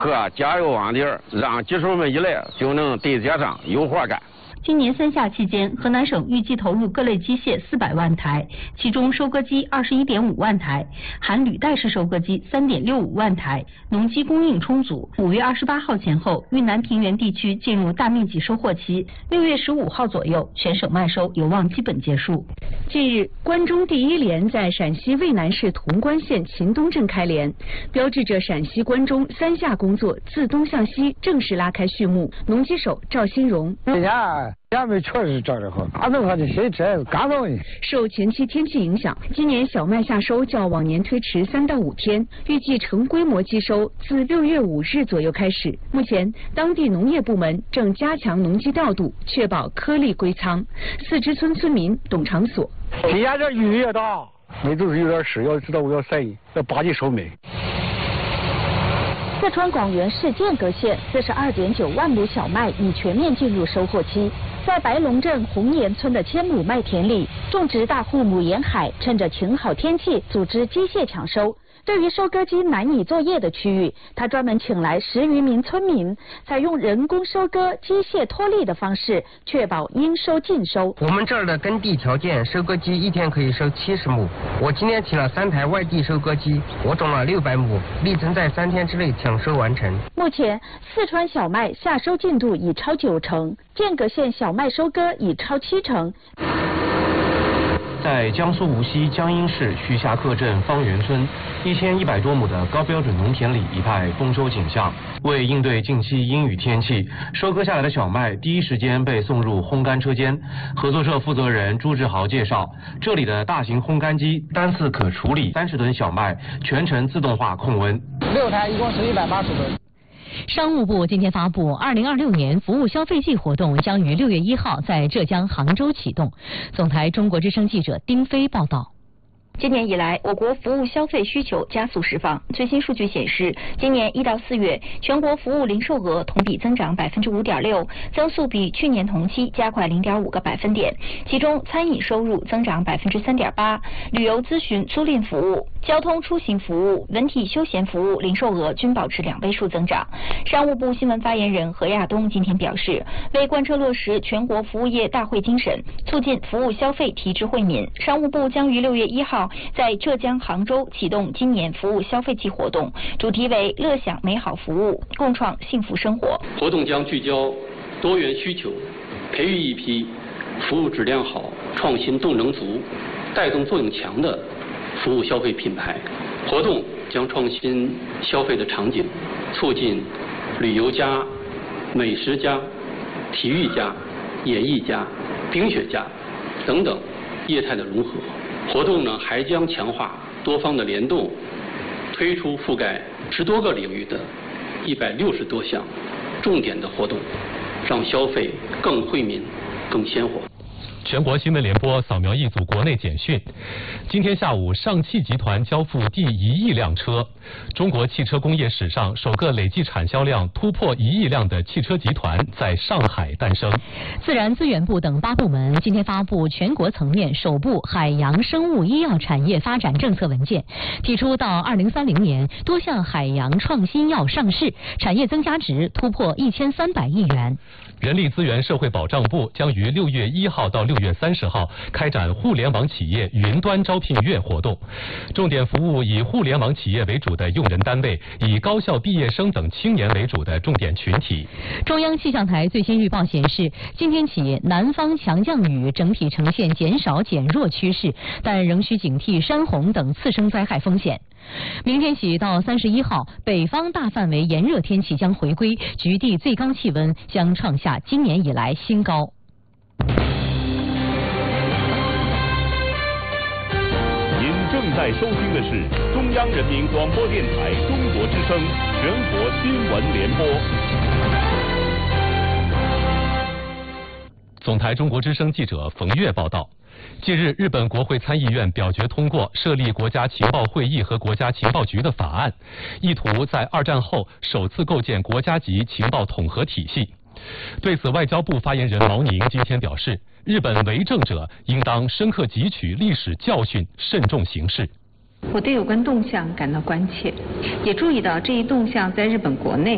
各加油往地儿，让技术们一来就能对接上，有活干。 今年三夏期间，河南省预计投入各类机械400万台，其中收割机21.5万台，含履带式收割机3.65万台，农机供应充足。5月28号前后，豫南平原地区进入大面积收获期，6月15号左右，全省麦收有望基本结束。 近日，关中第一连在陕西渭南市潼关县秦东镇开连，标志着陕西关中三夏工作自东向西正式拉开序幕。农机手赵新荣。 俺们确实长得好，俺们看的谁这干燥呢？ 受前期天气影响，今年小麦夏收较往年推迟3到5天，预计成规模机收自6月5日左右开始。目前，当地农业部门正加强农机调度，确保颗粒归仓。四支村村民董长所： 今年这雨也大，没就是有点湿，要知道我要晒，要巴结收麦。 四川广元市剑阁县42.9万亩小麦已全面进入收获期。在白龙镇红岩村的1000亩麦田里，种植大户母沿海趁着晴好天气组织机械抢收。对于收割机难以作业的区域，他专门请来10余名村民，采用人工收割、机械脱粒的方式，确保应收尽收。 我们这儿的耕地条件，收割机一天可以收70亩。我今天请了3台外地收割机，我种了600亩，力争在3天之内抢收完成。 目前，四川小麦夏收进度已超90%，剑阁县小麦收割已超70%。 在江苏无锡江阴市徐霞客镇方圆村，1100多亩的高标准农田里一派丰收景象。为应对近期阴雨天气，收割下来的小麦第一时间被送入烘干车间。合作社负责人朱志豪介绍，这里的大型烘干机单次可处理30吨小麦，全程自动化控温。 6台一共是180吨。 商务部今天发布，2026年服务消费季活动将于6月1号在浙江杭州启动。总台中国之声记者丁飞报道。 今年以来，我国服务消费需求加速释放。最新数据显示，今年1到4月，全国服务零售额同比增长5.6%，增速比去年同期加快0.5个百分点。其中，餐饮收入增长3.8%，旅游咨询租赁服务、交通出行服务、文体休闲服务零售额均保持2位数增长。商务部新闻发言人何亚东今天表示，为贯彻落实全国服务业大会精神，促进服务消费提质惠民，商务部将于6月1号在浙江杭州启动今年服务消费季活动，主题为乐享美好服务，共创幸福生活。 活动将聚焦多元需求，培育一批服务质量好、创新动能足、带动作用强的服务消费品牌。活动将创新消费的场景，促进旅游加、美食加、体育加、演艺加、冰雪加等等业态的融合。活动呢还将强化多方的联动，推出覆盖10多个领域的160多项重点的活动，让消费更惠民、更鲜活。 全国新闻联播扫描一组国内简讯。今天下午，上汽集团交付第1亿辆车，中国汽车工业史上首个累计产销量突破1亿辆的汽车集团在上海诞生。 自然资源部等8部门今天发布全国层面首部海洋生物医药产业发展政策文件，提出到2030年多项海洋创新药上市，产业增加值突破1300亿元。 人力资源社会保障部将于6月1号到6月30号开展互联网企业云端招聘月活动，重点服务以互联网企业为主的用人单位，以高校毕业生等青年为主的重点群体。 中央气象台最新预报显示，今天起南方强降雨整体呈现减少减弱趋势，但仍需警惕山洪等次生灾害风险。明天起到31号，北方大范围炎热天气将回归，局地最高气温将创下今年以来新高。 您正在收听的是中央人民广播电台中国之声全国新闻联播。 总台中国之声记者冯月报道。近日，日本国会参议院表决通过设立国家情报会议和国家情报局的法案，意图在2战后首次构建国家级情报统合体系。对此，外交部发言人毛宁今天表示，日本为政者应当深刻汲取历史教训，慎重行事。 我对有关动向感到关切，也注意到这一动向在日本国内